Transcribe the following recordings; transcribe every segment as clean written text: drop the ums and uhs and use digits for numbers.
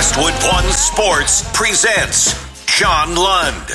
Westwood One Sports presents John Lund.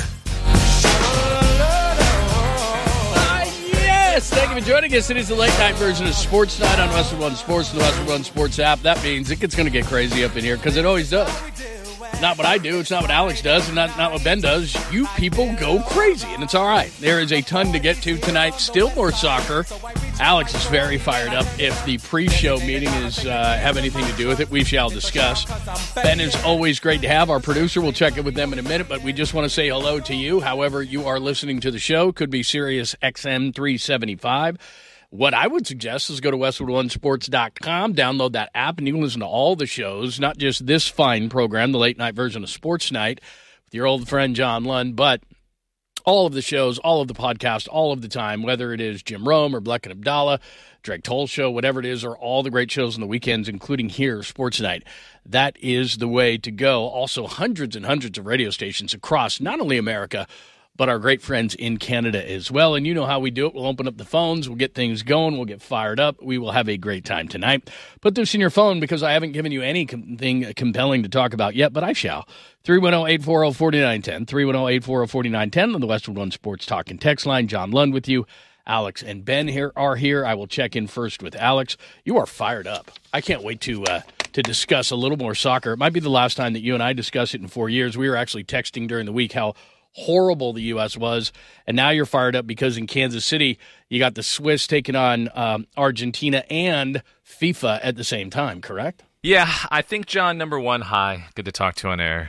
Yes, thank you for joining us. It is the late night version of Sports Night on Westwood One Sports and the Westwood One Sports app. That means it's going to get crazy up in here because it always does. Not what I do. It's not what Alex does, and not what Ben does. You people go crazy, and it's all right. There is a ton to get to tonight. Still more soccer. Alex is very fired up. If the pre-show meeting have anything to do with it, we shall discuss. Ben is always great to have. Our producer, we'll check in with them in a minute, but we just want to say hello to you. However you are listening to the show, could be Sirius XM 375. What I would suggest is go to WestwoodOneSports.com, download that app, and you can listen to all the shows, not just this fine program, the late night version of Sports Night with your old friend John Lund, but all of the shows, all of the podcasts, all of the time, whether it is Jim Rome or Bleck and Abdallah, Drake Toll Show, whatever it is, or all the great shows on the weekends, including here, Sports Night. That is the way to go. Also, hundreds and hundreds of radio stations across not only America, but our great friends in Canada as well. And you know how we do it. We'll open up the phones. We'll get things going. We'll get fired up. We will have a great time tonight. Put this in your phone because I haven't given you anything compelling to talk about yet, but I shall. 310-840-4910. 310-840-4910 on the Westwood One Sports Talk and Text line. John Lund with you. Alex and Ben are here. I will check in first with Alex. You are fired up. I can't wait to discuss a little more soccer. It might be the last time that you and I discuss it in 4 years. We were actually texting during the week how horrible the U.S. was, and now you're fired up because in Kansas City, you got the Swiss taking on Argentina and FIFA at the same time, correct? Yeah, I think, John, number one, hi. Good to talk to you on air.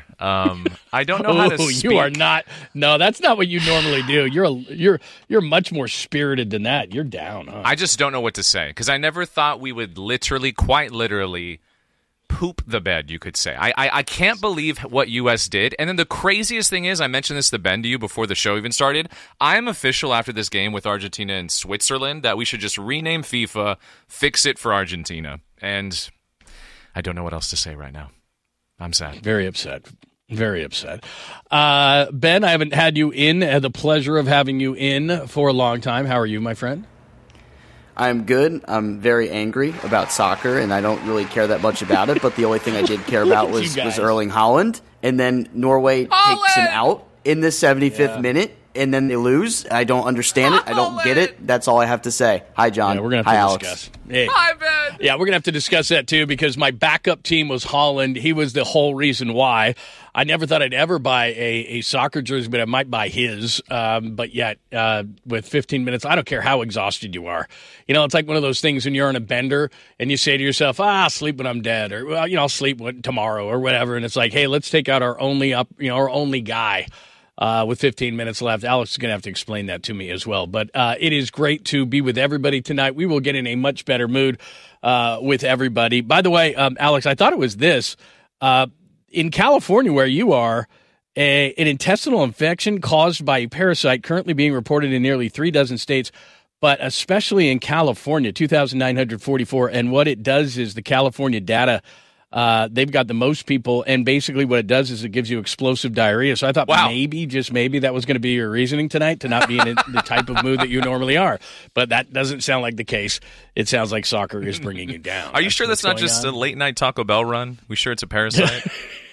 I don't know how to speak. You are not. No, that's not what you normally do. You're much more spirited than that. You're down, huh? I just don't know what to say because I never thought we would quite literally, poop the bed, you could say. I can't believe what U.S. did. And then the craziest thing is, I mentioned this to Ben to you before the show even started, I am official after this game with Argentina and Switzerland that we should just rename FIFA, fix it for Argentina. And I don't know what else to say right now. I'm sad. Very upset. Very upset. Ben, I haven't had you in. I had the pleasure of having you in for a long time. How are you, my friend? I'm good. I'm very angry about soccer, and I don't really care that much about it, but the only thing I did care about was Erling Haaland, and then Norway takes him out in the 75th minute, and then they lose. I don't understand it. I don't get it. That's all I have to say. Hi, John. Yeah, we're gonna have to discuss. Hey. Hi, Ben. Yeah, we're going to have to discuss that, too, because my backup team was Haaland. He was the whole reason why. I never thought I'd ever buy a soccer jersey, but I might buy his. But yet, with 15 minutes, I don't care how exhausted you are. You know, it's like one of those things when you're on a bender and you say to yourself, I'll sleep when I'm dead, or, well, I'll sleep tomorrow or whatever. And it's like, hey, let's take out our only guy. With 15 minutes left. Alex is going to have to explain that to me as well. But it is great to be with everybody tonight. We will get in a much better mood with everybody. By the way, Alex, I thought it was this. In California, where you are, an intestinal infection caused by a parasite currently being reported in nearly 36 states, but especially in California, 2,944. And what it does is the California data, they've got the most people, and basically what it does is it gives you explosive diarrhea. So I thought maybe, just maybe, that was going to be your reasoning tonight to not be in the type of mood that you normally are. But that doesn't sound like the case. It sounds like soccer is bringing you down. Are you sure that's not just a late-night Taco Bell run? We sure it's a parasite?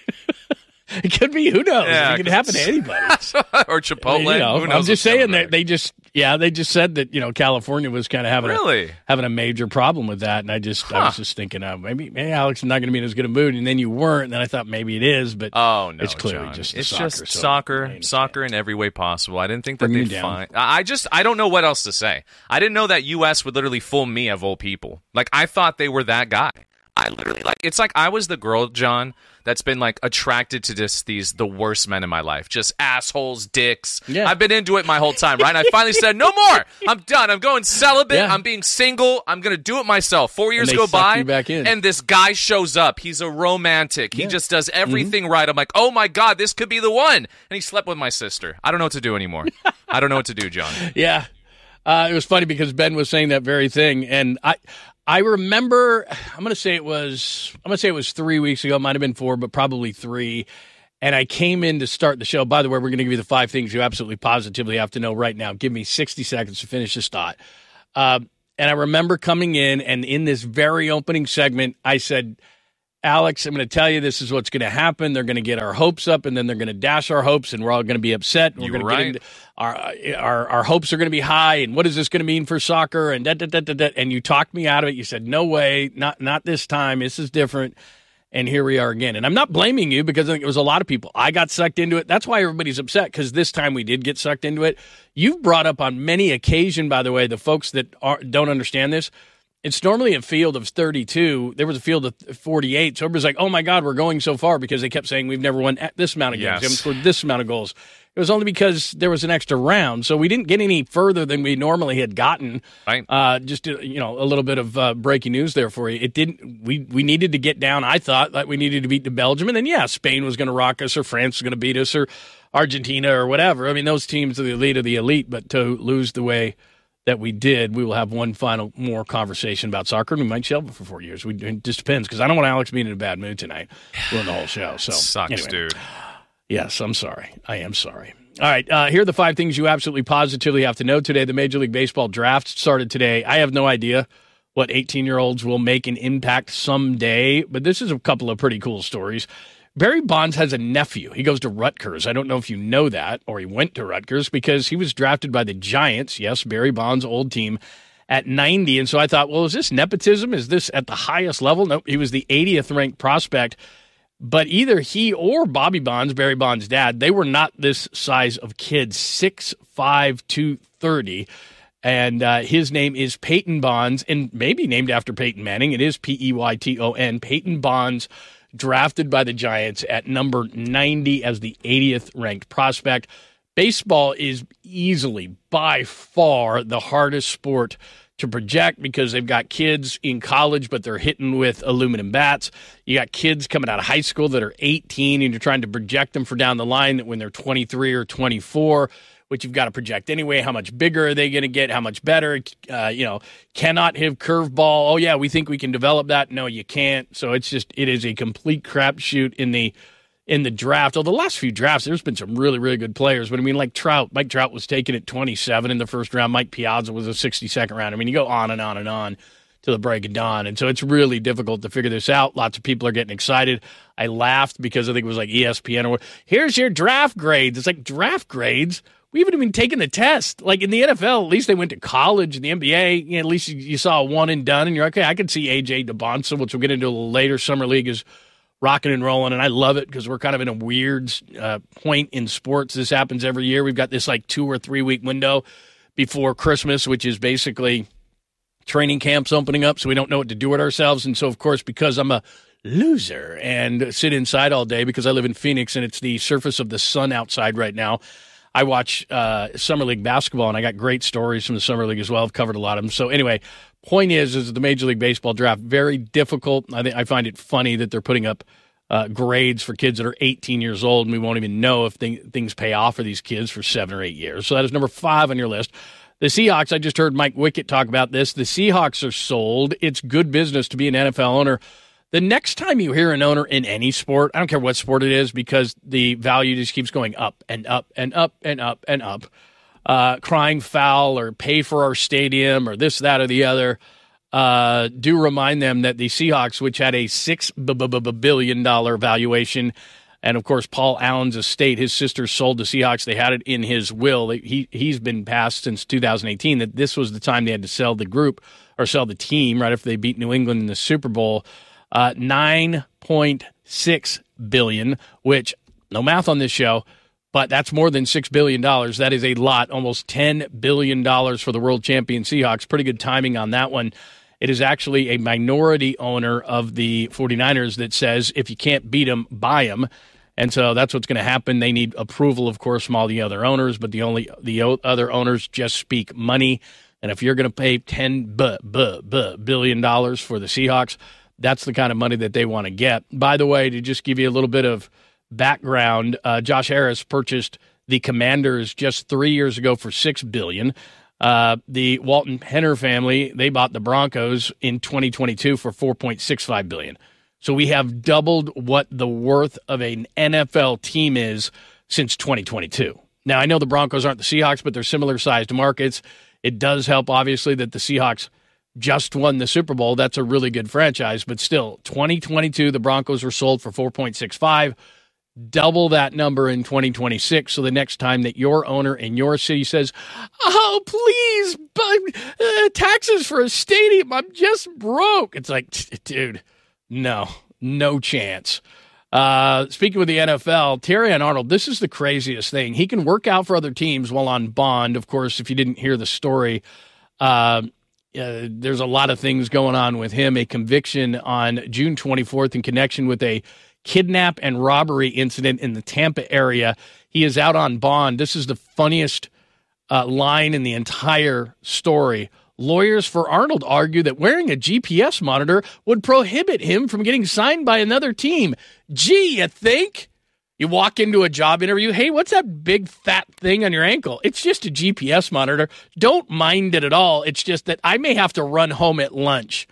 It could be. Who knows? Yeah, it could happen to anybody. Or Chipotle. Who knows? I'm just saying that they just said that, California was kind of having a major problem with that. And I was just thinking, maybe Alex is not going to be in as good a mood. And then you weren't. And then I thought maybe it is. But it's clearly John. just it's soccer. Just soccer in every way possible. I didn't think that they'd find. I don't know what else to say. I didn't know that U.S. would literally fool me of all people. Like, I thought they were that guy. It's like I was the girl, John, that's been attracted to the worst men in my life. Just assholes, dicks. Yeah. I've been into it my whole time, right? And I finally said, no more. I'm done. I'm going celibate. Yeah. I'm being single. I'm going to do it myself. 4 years go by, and this guy shows up. He's a romantic. He just does everything right. I'm like, oh my God, this could be the one. And he slept with my sister. I don't know what to do anymore. I don't know what to do, John. Yeah. It was funny because Ben was saying that very thing, and I remember, I'm going to say it was 3 weeks ago. It might have been 4, but probably 3. And I came in to start the show. By the way, we're going to give you the 5 things you absolutely positively have to know right now. Give me 60 seconds to finish this thought. And I remember coming in, and in this very opening segment, I said, Alex, I'm going to tell you this is what's going to happen. They're going to get our hopes up, and then they're going to dash our hopes, and we're all going to be upset. We're going to get into our hopes are going to be high, and what is this going to mean for soccer? And and you talked me out of it. You said, no way, not this time. This is different. And here we are again. And I'm not blaming you because I think it was a lot of people. I got sucked into it. That's why everybody's upset, because this time we did get sucked into it. You've brought up on many occasions, by the way, the folks that don't understand this. It's normally a field of 32. There was a field of 48. So everybody's like, oh, my God, we're going so far, because they kept saying we've never won this amount of games. We haven't scored this amount of goals. It was only because there was an extra round. So we didn't get any further than we normally had gotten. Right. Just, a little bit of breaking news there for you. It didn't. We needed to get down. I thought that we needed to beat the Belgium. And then, Spain was going to rock us, or France was going to beat us, or Argentina, or whatever. I mean, those teams are the elite of the elite. But to lose the way that we did, we will have one final more conversation about soccer, and we might shelve it for 4 years. It just depends, because I don't want Alex being in a bad mood tonight during the whole show. So sucks, anyway. Dude. Yes, I'm sorry. I am sorry. All right, here are the 5 things you absolutely positively have to know today. The Major League Baseball draft started today. I have no idea what 18-year-olds will make an impact someday, but this is a couple of pretty cool stories. Barry Bonds has a nephew. He goes to Rutgers. I don't know if you know that, or he went to Rutgers, because he was drafted by the Giants, yes, Barry Bonds' old team, at 90. And so I thought, well, is this nepotism? Is this at the highest level? Nope, he was the 80th ranked prospect. But either he or Bobby Bonds, Barry Bonds' dad, they were not this size of kids, 6'5", 230. And his name is Peyton Bonds, and maybe named after Peyton Manning. It is Peyton, Peyton Bonds, drafted by the Giants at number 90 as the 80th ranked prospect. Baseball is easily, by far, the hardest sport to project, because they've got kids in college, but they're hitting with aluminum bats. You got kids coming out of high school that are 18, and you're trying to project them for down the line when they're 23 or 24, which you've got to project anyway. How much bigger are they going to get? How much better? Cannot hit curveball. Oh, yeah, we think we can develop that. No, you can't. So it is a complete crapshoot in the draft. The last few drafts, there's been some really, really good players. But, I mean, like Mike Trout was taken at 27 in the first round. Mike Piazza was a 62nd round. I mean, you go on and on and on to the break of dawn. And so it's really difficult to figure this out. Lots of people are getting excited. I laughed because I think it was like ESPN or here's your draft grades. It's like, draft grades? We haven't even taken the test. Like in the NFL, at least they went to college. In the NBA, at least you saw a one and done, and you're like, okay, I can see A.J. DeBonsa, which we'll get into a little later. Summer League is rocking and rolling, and I love it because we're kind of in a weird point in sports. This happens every year. We've got this like 2 or 3 week window before Christmas, which is basically training camps opening up, so we don't know what to do with ourselves. And so, of course, because I'm a loser and sit inside all day because I live in Phoenix and it's the surface of the sun outside right now, I watch Summer League basketball, and I got great stories from the Summer League as well. I've covered a lot of them. So anyway, point is the Major League Baseball draft, very difficult. I find it funny that they're putting up grades for kids that are 18 years old, and we won't even know if things pay off for these kids for 7 or 8 years. So that is number 5 on your list. The Seahawks, I just heard Mike Wickett talk about this. The Seahawks are sold. It's good business to be an NFL owner. The next time you hear an owner in any sport, I don't care what sport it is, because the value just keeps going up and up and up and up and up, crying foul or pay for our stadium or this, that, or the other, do remind them that the Seahawks, which had a $6 billion valuation, and, of course, Paul Allen's estate, his sister sold the Seahawks. They had it in his will. He's been passed since 2018, that this was the time they had to sell the group or sell the team right after they beat New England in the Super Bowl. $9.6 billion, which, no math on this show, but that's more than $6 billion. That is a lot, almost $10 billion for the world champion Seahawks. Pretty good timing on that one. It is actually a minority owner of the 49ers that says, if you can't beat them, buy them. And so that's what's going to happen. They need approval, of course, from all the other owners, but the other owners just speak money. And if you're going to pay $10 billion for the Seahawks, that's the kind of money that they want to get. By the way, to just give you a little bit of background, Josh Harris purchased the Commanders just 3 years ago for $6 billion. The Walton Penner family, they bought the Broncos in 2022 for $4.65 billion. So we have doubled what the worth of an NFL team is since 2022. Now, I know the Broncos aren't the Seahawks, but they're similar-sized markets. It does help, obviously, that the Seahawks just won the Super Bowl. That's a really good franchise, but still, 2022, the Broncos were sold for $4.65. Double that number in 2026. So the next time that your owner in your city says, "Oh, please, but taxes for a stadium, I'm just broke," it's like, dude, no chance. Speaking with the NFL, Terrion Arnold, this is the craziest thing. He can work out for other teams while on bond. Of course, if you didn't hear the story, there's a lot of things going on with him. A conviction on June 24th in connection with a kidnap and robbery incident in the Tampa area. He is out on bond. This is the funniest line in the entire story. Lawyers for Arnold argue that wearing a GPS monitor would prohibit him from getting signed by another team. Gee, you think? You walk into a job interview, "Hey, what's that big fat thing on your ankle?" It's just a GPS monitor. Don't mind it at all. It's just that I may have to run home at lunch.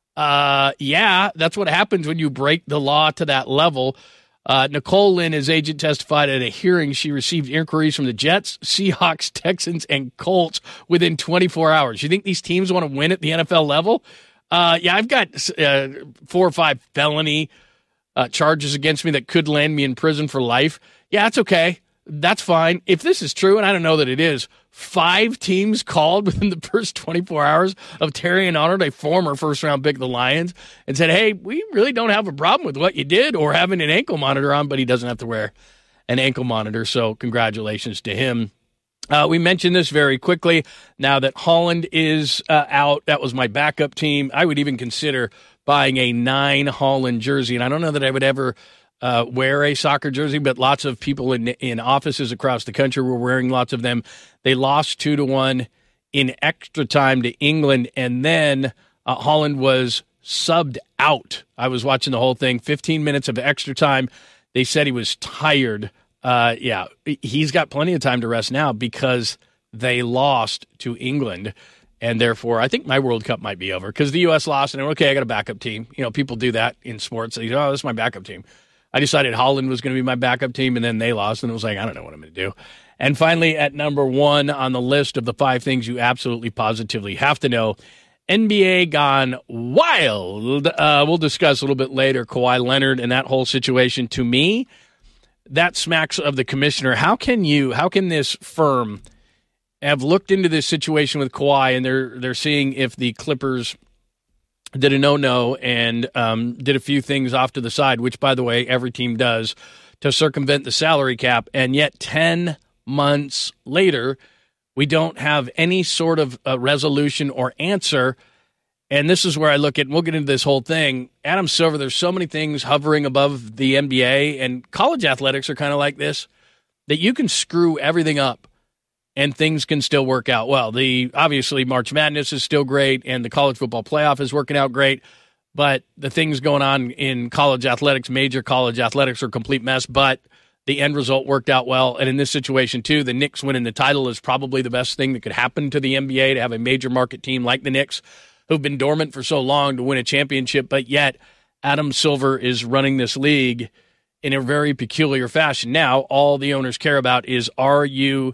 Yeah, that's what happens when you break the law to that level. Nicole Lynn, his agent, testified at a hearing she received inquiries from the Jets, Seahawks, Texans, and Colts within 24 hours. You think these teams want to win at the NFL level? Yeah, I've got 4 or 5 felony charges against me that could land me in prison for life. Yeah, that's okay. That's fine. If this is true, and I don't know that it is, 5 teams called within the first 24 hours of Terrion Arnold, a former first-round pick of the Lions, and said, "Hey, we really don't have a problem with what you did or having an ankle monitor on," but he doesn't have to wear an ankle monitor, so congratulations to him. We mentioned this very quickly. Now that Holland is out, that was my backup team. I would even consider buying a 9 Holland jersey, and I don't know that I would ever wear a soccer jersey, but lots of people in offices across the country were wearing lots of them. They lost 2-1 in extra time to England, and then Holland was subbed out. I was watching the whole thing, 15 minutes of extra time. They said he was tired. Yeah, he's got plenty of time to rest now because they lost to England. And therefore, I think my World Cup might be over because the U.S. lost, and okay, I got a backup team. You know, people do that in sports. They say, "Oh, this is my backup team." I decided Holland was going to be my backup team, and then they lost, and it was like, I don't know what I'm going to do. And finally, at number 1 on the list of the 5 things you absolutely positively have to know, NBA gone wild. We'll discuss a little bit later Kawhi Leonard and that whole situation. To me, that smacks of the commissioner. How can this firm have looked into this situation with Kawhi, and they're seeing if the Clippers did a no-no and did a few things off to the side, which, by the way, every team does, to circumvent the salary cap, and yet 10 months later, we don't have any sort of resolution or answer. And this is where I look at, and we'll get into this whole thing, Adam Silver, there's so many things hovering above the NBA, and college athletics are kind of like this, that you can screw everything up and things can still work out well. Obviously, March Madness is still great, and the college football playoff is working out great, but the things going on in college athletics, major college athletics, are a complete mess, but the end result worked out well. And in this situation, too, the Knicks winning the title is probably the best thing that could happen to the NBA, to have a major market team like the Knicks, who've been dormant for so long, to win a championship, but yet Adam Silver is running this league in a very peculiar fashion. Now, all the owners care about is, are you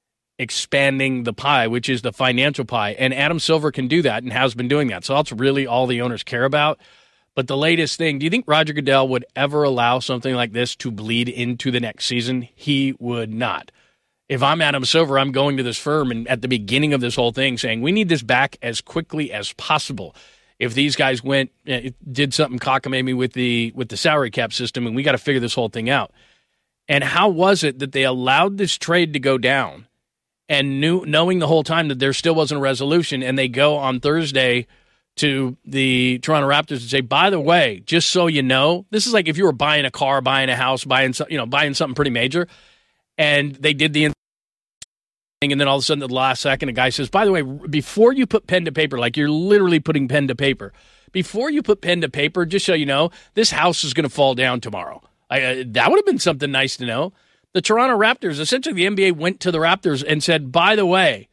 expanding the pie, which is the financial pie? And Adam Silver can do that and has been doing that. So that's really all the owners care about. But the latest thing, do you think Roger Goodell would ever allow something like this to bleed into the next season? He would not. If I'm Adam Silver, I'm going to this firm and at the beginning of this whole thing saying, we need this back as quickly as possible. If these guys did something cockamamie with the salary cap system, and we got to figure this whole thing out. And how was it that they allowed this trade to go down and knowing the whole time that there still wasn't a resolution, and they go on Thursday to the Toronto Raptors and say, by the way, just so you know, this is like if you were buying a car, buying a house, buying something pretty major, and they did the thing, and then all of a sudden at the last second, a guy says, by the way, before you put pen to paper, like you're literally putting pen to paper, before you put pen to paper, just so you know, this house is going to fall down tomorrow. That would have been something nice to know. The Toronto Raptors, essentially the NBA went to the Raptors and said, by the way,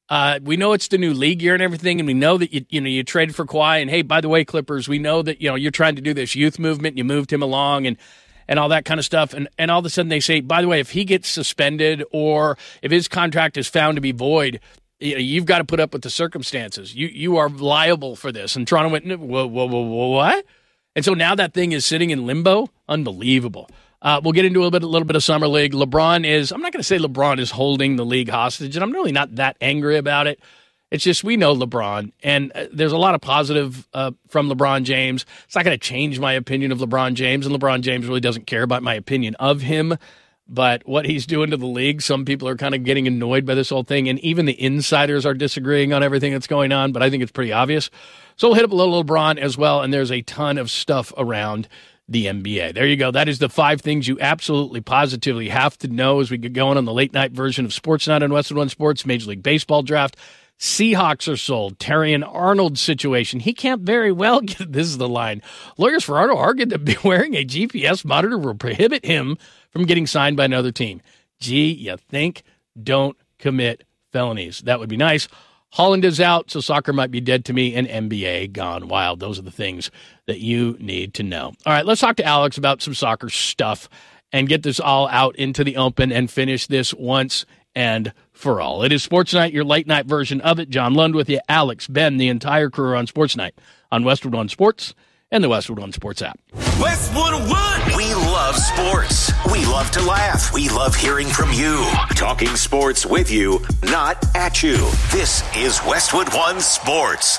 we know it's the new league year and everything, and we know that you traded for Kawhi, and hey, by the way, Clippers, we know that you're trying to do this youth movement, and you moved him along, and all that kind of stuff, and all of a sudden they say, by the way, if he gets suspended or if his contract is found to be void, You've got to put up with the circumstances. You are liable for this. And Toronto went, what? And so now that thing is sitting in limbo. Unbelievable. We'll get into a little bit of Summer League. I'm not going to say LeBron is holding the league hostage, and I'm really not that angry about it. It's just we know LeBron, and there's a lot of positive from LeBron James. It's not going to change my opinion of LeBron James, and LeBron James really doesn't care about my opinion of him. But what he's doing to the league, some people are kind of getting annoyed by this whole thing, and even the insiders are disagreeing on everything that's going on, but I think it's pretty obvious. So we'll hit up a little LeBron as well, and there's a ton of stuff around the NBA. There you go. That is the 5 things you absolutely positively have to know as we get going on the late-night version of Sports Night on Westwood One Sports, Major League Baseball draft. Seahawks are sold. Terrion Arnold's situation. He can't very well get, this is the line. Lawyers for Arnold argued that wearing a GPS monitor will prohibit him from getting signed by another team. Gee, you think? Don't commit felonies. That would be nice. Holland is out, so soccer might be dead to me, and NBA gone wild. Those are the things that you need to know. All right, let's talk to Alex about some soccer stuff and get this all out into the open and finish this once and for all. It is Sports Night, your late night version of it. John Lund with you, Alex, Ben, the entire crew on Sports Night on Westwood One Sports and the Westwood One Sports app. Westwood One! We love sports. We love to laugh. We love hearing from you. Talking sports with you, not at you. This is Westwood One Sports.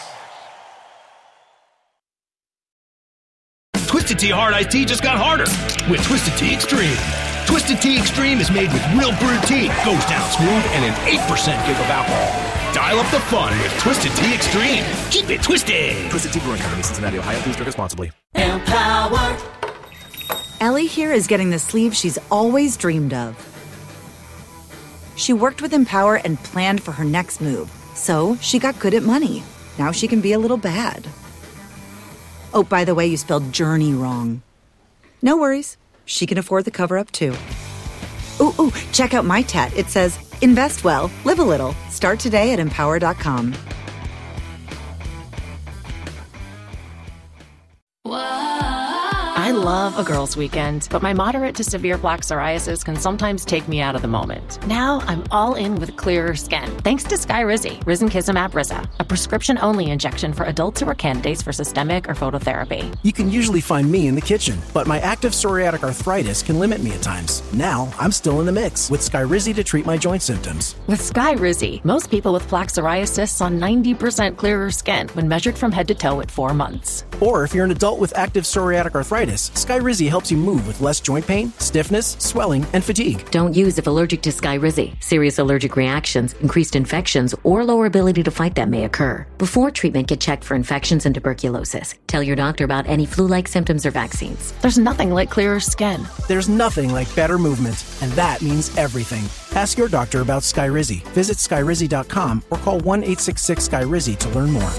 Twisted Tea Hard Iced Tea just got harder with Twisted Tea Extreme. Twisted Tea Extreme is made with real brewed tea, goes down smooth, and an 8% kick of alcohol. Dial up the fun with Twisted Tea Extreme. Keep it twisted. Twisted Tea Brewing Company, Cincinnati, Ohio. Please drink responsibly. Empower. Ellie here is getting the sleeve she's always dreamed of. She worked with Empower and planned for her next move, so she got good at money. Now she can be a little bad. Oh, by the way, you spelled journey wrong. No worries. She can afford the cover-up, too. Ooh, check out my tat. It says, invest well, live a little. Start today at empower.com. I love a girls' weekend, but my moderate to severe plaque psoriasis can sometimes take me out of the moment. Now I'm all in with clearer skin, thanks to Skyrizi, Risankizumab Riza, a prescription-only injection for adults who are candidates for systemic or phototherapy. You can usually find me in the kitchen, but my active psoriatic arthritis can limit me at times. Now I'm still in the mix with Skyrizi to treat my joint symptoms. With Skyrizi, most people with plaque psoriasis saw 90% clearer skin when measured from head to toe at 4 months. Or if you're an adult with active psoriatic arthritis, Skyrizi helps you move with less joint pain, stiffness, swelling, and fatigue. Don't use if allergic to Skyrizi. Serious allergic reactions, increased infections, or lower ability to fight them may occur. Before treatment, get checked for infections and tuberculosis. Tell your doctor about any flu-like symptoms or vaccines. There's nothing like clearer skin. There's nothing like better movement, and that means everything. Ask your doctor about Skyrizi. Visit Skyrizi.com or call 1-866-SKYRIZI to learn more.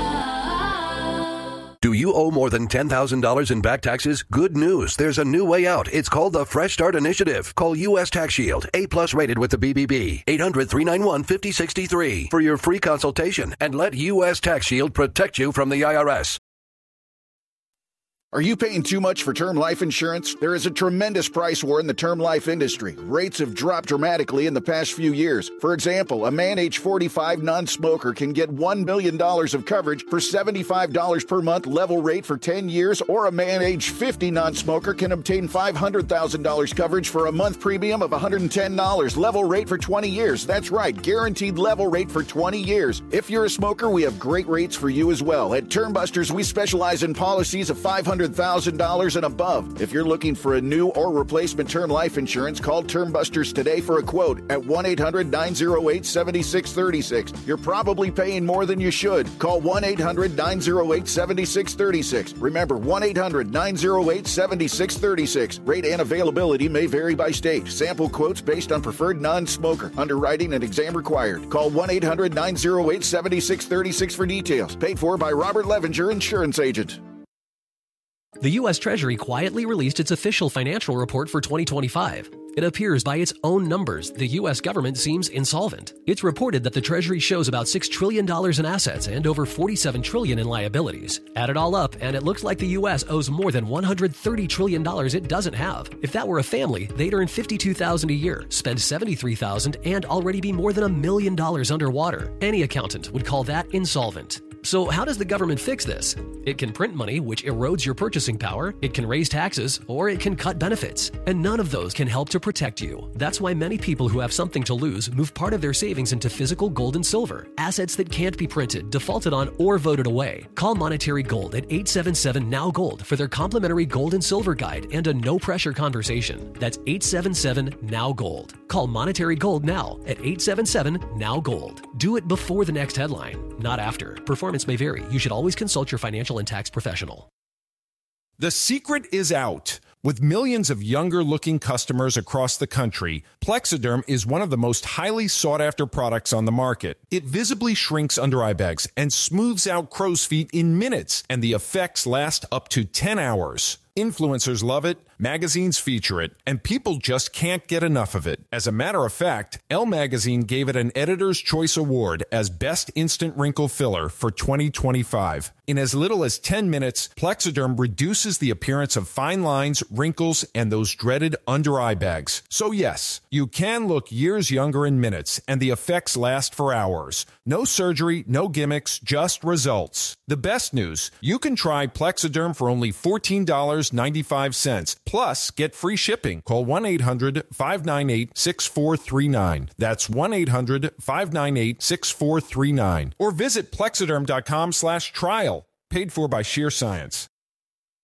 Do you owe more than $10,000 in back taxes? Good news. There's a new way out. It's called the Fresh Start Initiative. Call U.S. Tax Shield, A+ rated with the BBB. 800-391-5063 for your free consultation and let U.S. Tax Shield protect you from the IRS. Are you paying too much for term life insurance? There is a tremendous price war in the term life industry. Rates have dropped dramatically in the past few years. For example, a man age 45 non-smoker can get $1 million of coverage for $75 per month level rate for 10 years, or a man age 50 non-smoker can obtain $500,000 coverage for a month premium of $110 level rate for 20 years. That's right, guaranteed level rate for 20 years. If you're a smoker, we have great rates for you as well. At Termbusters, we specialize in policies of $500,000 and above. If you're looking for a new or replacement term life insurance, call Termbusters today for a quote at 1-800-908-7636. You're probably paying more than you should. Call 1-800-908-7636. Remember, 1-800-908-7636. Rate and availability may vary by state. Sample quotes based on preferred non-smoker. Underwriting and exam required. Call 1-800-908-7636 for details. Paid for by Robert Levenger, Insurance Agent. The U.S. Treasury quietly released its official financial report for 2025. It appears by its own numbers, the U.S. government seems insolvent. It's reported that the Treasury shows about $6 trillion in assets and over $47 trillion in liabilities. Add it all up, and it looks like the U.S. owes more than $130 trillion it doesn't have. If that were a family, they'd earn $52,000 a year, spend $73,000, and already be more than $1 million underwater. Any accountant would call that insolvent. So how does the government fix this? It can print money, which erodes your purchasing power, it can raise taxes, or it can cut benefits. And none of those can help to protect you. That's why many people who have something to lose move part of their savings into physical gold and silver, assets that can't be printed, defaulted on, or voted away. Call Monetary Gold at 877-NOW-GOLD for their complimentary gold and silver guide and a no-pressure conversation. That's 877-NOW-GOLD. Call Monetary Gold now at 877-NOW-GOLD. Do it before the next headline, not after. Performance may vary. You should always consult your financial and tax professional. The secret is out. With millions of younger-looking customers across the country, Plexiderm is one of the most highly sought-after products on the market. It visibly shrinks under-eye bags and smooths out crow's feet in minutes, and the effects last up to 10 hours. Influencers love it, magazines feature it, and people just can't get enough of it. As a matter of fact, Elle Magazine gave it an Editor's Choice Award as Best Instant Wrinkle Filler for 2025. In as little as 10 minutes, Plexiderm reduces the appearance of fine lines, wrinkles, and those dreaded under-eye bags. So yes, you can look years younger in minutes, and the effects last for hours. No surgery, no gimmicks, just results. The best news, you can try Plexiderm for only $14.95, plus get free shipping. Call 1-800-598-6439. That's 1-800-598-6439. Or visit Plexiderm.com/trial. Paid for by Sheer Science.